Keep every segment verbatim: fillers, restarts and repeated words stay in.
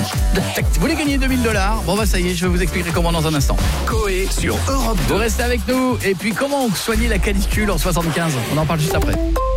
Vous voulez gagner deux mille dollars? Bon bah ça y est, je vais vous expliquer comment dans un instant. Coé sur Europe deux. Vous restez avec nous. Et puis comment soigner la canicule en soixante-quinze? On en parle juste après.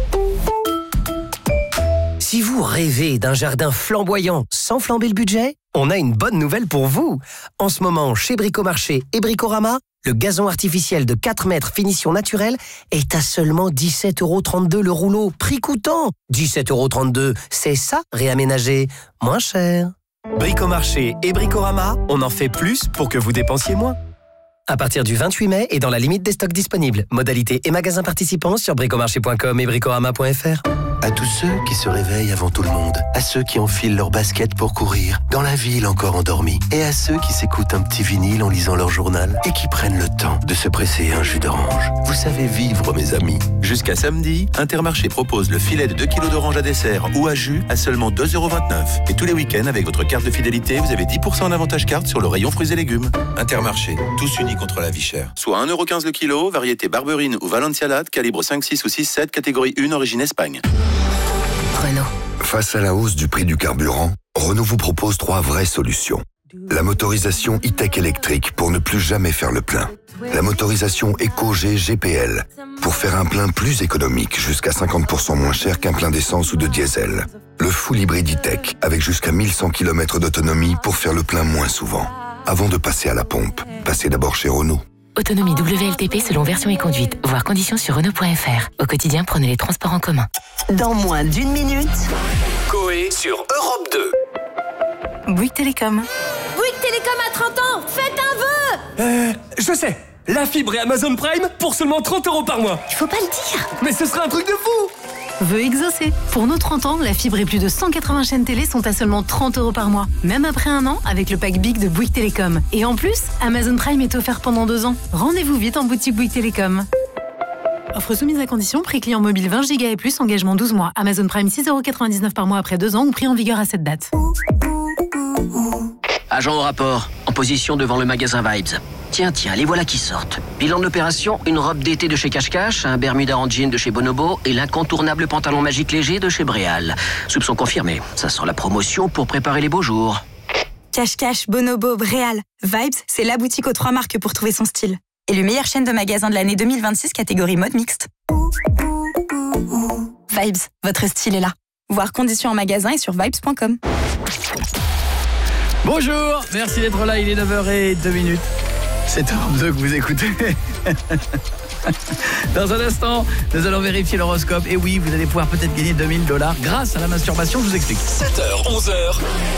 Si vous rêvez d'un jardin flamboyant sans flamber le budget, on a une bonne nouvelle pour vous. En ce moment, chez Bricomarché et Bricorama, le gazon artificiel de quatre mètres finition naturelle est à seulement dix-sept euros trente-deux le rouleau, prix coûtant. dix-sept euros trente-deux, c'est ça, réaménager moins cher. Bricomarché et Bricorama, on en fait plus pour que vous dépensiez moins. À partir du vingt-huit mai et dans la limite des stocks disponibles. Modalités et magasins participants sur bricomarché point com et bricorama point f r. À tous ceux qui se réveillent avant tout le monde, à ceux qui enfilent leurs baskets pour courir, dans la ville encore endormis, et à ceux qui s'écoutent un petit vinyle en lisant leur journal et qui prennent le temps de se presser un jus d'orange. Vous savez vivre, mes amis. Jusqu'à samedi, Intermarché propose le filet de deux kilos d'orange à dessert ou à jus à seulement deux euros vingt-neuf. Et tous les week-ends, avec votre carte de fidélité, vous avez dix pour cent en avantage carte sur le rayon fruits et légumes. Intermarché, tous unis contre la vie chère. Soit un euro quinze le kilo, variété Barberine ou Valencialat, calibre cinq six ou six sept, catégorie un, origine Espagne. Renault. Face à la hausse du prix du carburant, Renault vous propose trois vraies solutions. La motorisation e-tech électrique pour ne plus jamais faire le plein. La motorisation EcoG G P L pour faire un plein plus économique, jusqu'à cinquante pour cent moins cher qu'un plein d'essence ou de diesel. Le full hybride e-tech avec jusqu'à mille cent kilomètres d'autonomie pour faire le plein moins souvent. Avant de passer à la pompe, passez d'abord chez Renault. Autonomie W L T P selon version et conduite. Voir conditions sur Renault point f r. Au quotidien, prenez les transports en commun. Dans moins d'une minute, Coé sur Europe deux. Bouygues Télécom. Bouygues Télécom a trente ans, faites un vœu. Euh, je sais. La fibre et Amazon Prime pour seulement trente euros par mois. Il faut pas le dire. Mais ce serait un truc de fou. Vœu exaucé. Pour nos trente ans, la fibre et plus de cent quatre-vingts chaînes télé sont à seulement trente euros par mois. Même après un an, avec le pack Big de Bouygues Télécom. Et en plus, Amazon Prime est offert pendant deux ans. Rendez-vous vite en boutique Bouygues Télécom. Offre soumise à condition, prix client mobile vingt giga et plus, engagement douze mois. Amazon Prime six euros quatre-vingt-dix-neuf par mois après deux ans ou prix en vigueur à cette date. Agent au rapport, en position devant le magasin Vibes. Tiens, tiens, les voilà qui sortent. Bilan de l'opération, une robe d'été de chez Cache Cache, un Bermuda en jean de chez Bonobo et l'incontournable pantalon magique léger de chez Bréal. Soupçon confirmé, ça sent la promotion pour préparer les beaux jours. Cache Cache, Bonobo, Bréal. Vibes, c'est la boutique aux trois marques pour trouver son style. Et le meilleur chaîne de magasins de l'année deux mille vingt-six, catégorie mode mixte. Vibes, votre style est là. Voir conditions en magasin et sur vibes point com. Bonjour, merci d'être là, il est neuf heures deux minutes. C'est Europe deux que vous écoutez. Dans un instant, nous allons vérifier l'horoscope. Et oui, vous allez pouvoir peut-être gagner deux mille dollars grâce à la masturbation, je vous explique. sept heures, onze heures.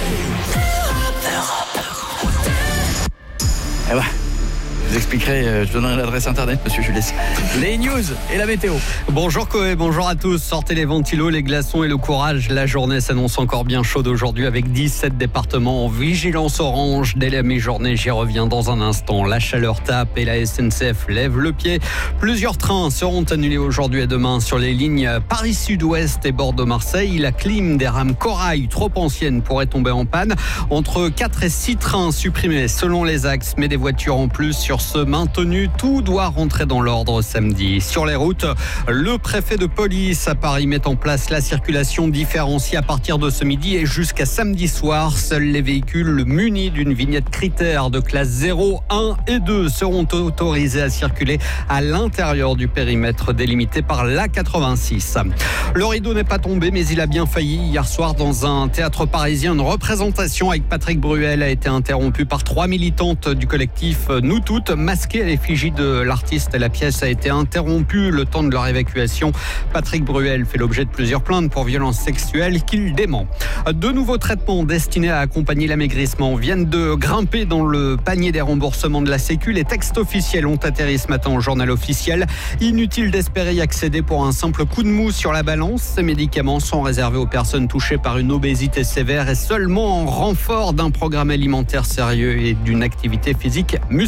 Et voilà. Je vous expliquerai, je donnerai l'adresse internet, monsieur Jules. Les news et la météo. Bonjour Coé, bonjour à tous. Sortez les ventilos, les glaçons et le courage. La journée s'annonce encore bien chaude aujourd'hui avec dix-sept départements en vigilance orange. Dès la mi-journée, j'y reviens dans un instant. La chaleur tape et la S N C F lève le pied. Plusieurs trains seront annulés aujourd'hui et demain sur les lignes Paris-Sud-Ouest et Bordeaux-Marseille. La clim des rames Corail, trop ancienne, pourrait tomber en panne. Entre quatre et six trains supprimés selon les axes, mais des voitures en plus sur ce maintenu. Tout doit rentrer dans l'ordre samedi. Sur les routes, le préfet de police à Paris met en place la circulation différenciée à partir de ce midi et jusqu'à samedi soir. Seuls les véhicules munis d'une vignette critère de classe zéro, un et deux seront autorisés à circuler à l'intérieur du périmètre délimité par l'A quatre-vingt-six. Le rideau n'est pas tombé, mais il a bien failli. Hier soir, dans un théâtre parisien, une représentation avec Patrick Bruel a été interrompue par trois militantes du collectif Nous Toutes, masquées à l'effigie de l'artiste. La pièce a été interrompue le temps de leur évacuation. Patrick Bruel fait l'objet de plusieurs plaintes pour violences sexuelles qu'il dément. De nouveaux traitements destinés à accompagner l'amaigrissement viennent de grimper dans le panier des remboursements de la Sécu. Les textes officiels ont atterri ce matin au journal officiel. Inutile d'espérer y accéder pour un simple coup de mou sur la balance. Ces médicaments sont réservés aux personnes touchées par une obésité sévère et seulement en renfort d'un programme alimentaire sérieux et d'une activité physique musclée.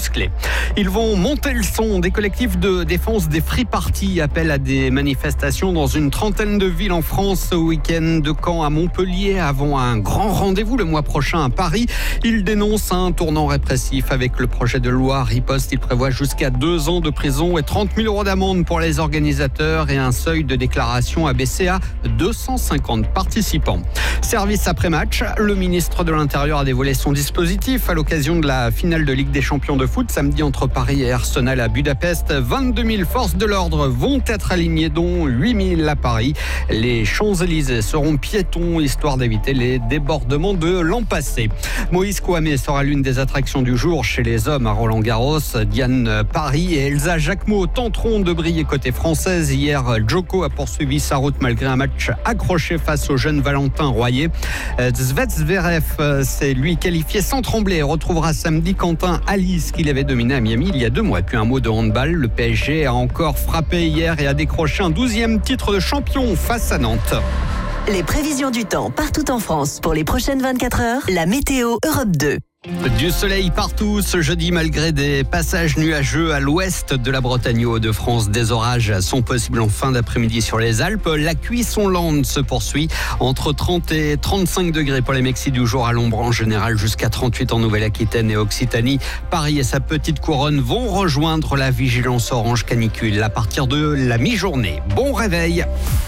Ils vont monter le son. Des collectifs de défense des free parties appellent à des manifestations dans une trentaine de villes en France ce week-end, de Caen à Montpellier, avant un grand rendez-vous le mois prochain à Paris. Ils dénoncent un tournant répressif avec le projet de loi Riposte. Il prévoit jusqu'à deux ans de prison et trente mille euros d'amende pour les organisateurs et un seuil de déclaration abaissé à deux cent cinquante participants. Service après-match, le ministre de l'Intérieur a dévoilé son dispositif à l'occasion de la finale de Ligue des Champions de foot samedi entre Paris et Arsenal à Budapest. vingt-deux mille forces de l'ordre vont être alignées, dont huit mille à Paris. Les Champs-Élysées seront piétons, histoire d'éviter les débordements de l'an passé. Moïse Kouamé sera l'une des attractions du jour chez les hommes à Roland-Garros. Diane Paris et Elsa Jacquemot tenteront de briller côté française. Hier, Djoko a poursuivi sa route malgré un match accroché face au jeune Valentin Royer. Zverev s'est lui qualifié sans trembler et retrouvera samedi Quentin Alice qu'il avait dominé à Miami il y a deux mois. Et puis un mot de handball, le P S G a encore frappé hier et a décroché un douzième titre de champion face à Nantes. Les prévisions du temps partout en France pour les prochaines vingt-quatre heures, la météo Europe deux. Du soleil partout ce jeudi malgré des passages nuageux à l'ouest de la Bretagne ou de France. Des orages sont possibles en fin d'après-midi sur les Alpes. La Cuissonlande se poursuit entre trente et trente-cinq degrés pour les Mexis du jour à l'ombre en général, jusqu'à trente-huit en Nouvelle-Aquitaine et Occitanie. Paris et sa petite couronne vont rejoindre la vigilance orange canicule à partir de la mi-journée. Bon réveil.